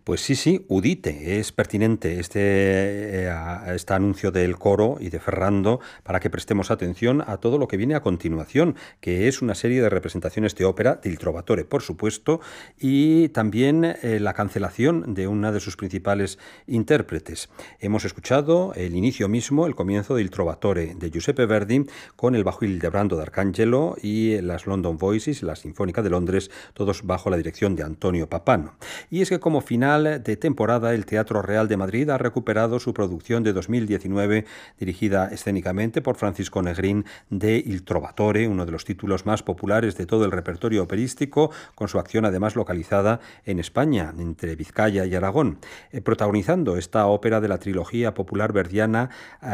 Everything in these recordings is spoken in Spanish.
Pues sí, sí, udite. Es pertinente este anuncio del coro y de Ferrando para que prestemos atención a todo lo que viene a continuación, que es una serie de representaciones de ópera, del Trovatore, por supuesto, y también la cancelación de una de sus principales intérpretes. Hemos escuchado el inicio mismo, el comienzo del Trovatore de Giuseppe Verdi, con el bajo Ildebrando de Arcangelo y las London Voices, la Sinfónica de Londres, todos bajo la dirección de Antonio Papano. Y es que como final de temporada, el Teatro Real de Madrid ha recuperado su producción de 2019, dirigida escénicamente por Francisco Negrín, de Il Trovatore, uno de los títulos más populares de todo el repertorio operístico, con su acción además localizada en España, entre Vizcaya y Aragón. Protagonizando esta ópera de la trilogía popular verdiana,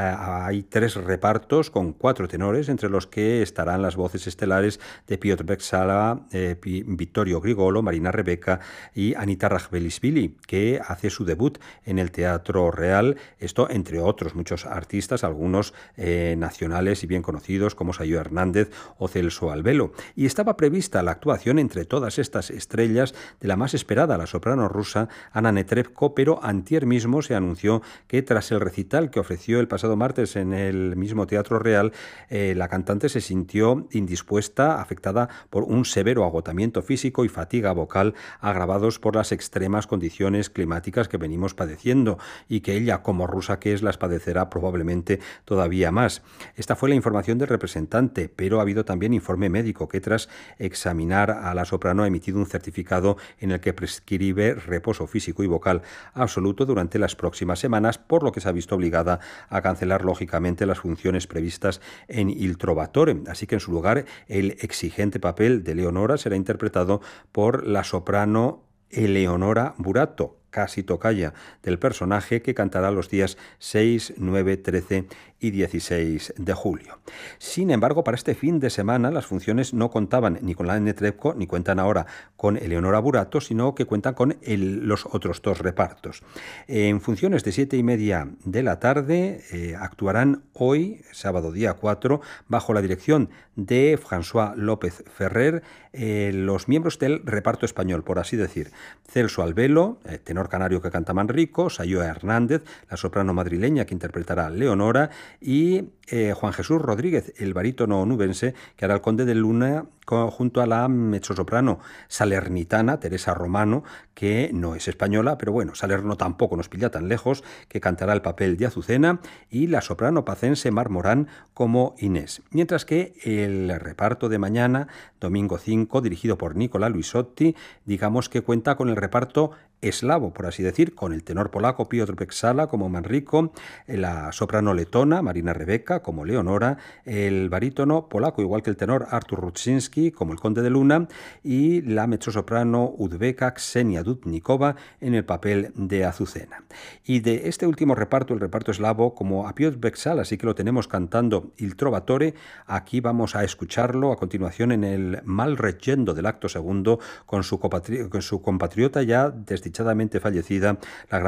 hay 3 repartos con 4 tenores, entre los que estarán las voces estelares de Piotr Bexala, Vittorio Grigolo, Marina Rebecca y Anita Rachbelisvili, que hace su debut en el Teatro Real, esto entre otros muchos artistas, algunos nacionales y bien conocidos como Sayo Hernández o Celso Albelo. Y estaba prevista la actuación entre todas estas estrellas de la más esperada, la soprano rusa Anna Netrebko, pero antier mismo se anunció que tras el recital que ofreció el pasado martes en el mismo Teatro Real, la cantante se sintió indispuesta, afectada por un severo agotamiento físico y fatiga vocal agravados por las extremas condiciones climáticas que venimos padeciendo, y que ella, como rusa que es, las padecerá probablemente todavía más. Esta fue la información del representante, pero ha habido también informe médico que, tras examinar a la soprano, ha emitido un certificado en el que prescribe reposo físico y vocal absoluto durante las próximas semanas, por lo que se ha visto obligada a cancelar lógicamente las funciones previstas en Il Trovatore. Así que en su lugar el exigente papel de Leonora será interpretado por la soprano Eleonora Burato, casi tocaya del personaje, que cantará los días 6, 9, 13 y 16 de julio. Sin embargo, para este fin de semana las funciones no contaban ni con la Netrebko ni cuentan ahora con Eleonora Burato, sino que cuentan con los otros 2 repartos. En funciones de 7:30 de la tarde actuarán hoy, sábado día 4, bajo la dirección de François López Ferrer, los miembros del reparto español, por así decir: Celso Albelo, tenor canario que canta Manrico; Sayo Hernández, la soprano madrileña que interpretará Leonora; y Juan Jesús Rodríguez, el barítono onubense, que hará el Conde de Luna, junto a la mezzosoprano salernitana Teresa Romano, que no es española, pero bueno, Salerno tampoco nos pilla tan lejos, que cantará el papel de Azucena, y la soprano pacense Mar Morán como Inés. Mientras que el reparto de mañana, domingo 5, dirigido por Nicola Luisotti, digamos que cuenta con el reparto eslavo, por así decir, con el tenor polaco Piotr Bexala como Manrico, la soprano letona Marina Rebecca como Leonora, el barítono polaco, igual que el tenor Artur Rudzinski, como el Conde de Luna, y la mezzosoprano uzbeka Ksenia Dudnikova en el papel de Azucena. Y de este último reparto, el reparto eslavo, como a Piotr Bexala sí que lo tenemos cantando Il Trovatore, aquí vamos a escucharlo a continuación en el Mal Reggendo del acto segundo, con su compatriota ya desdichadamente fallecida, la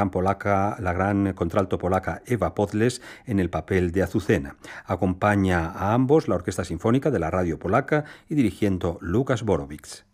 gran contralto polaca Eva Podles, en el papel de Azucena. Acompaña a ambos la Orquesta Sinfónica de la Radio Polaca y dirigiendo Lukasz Borowicz.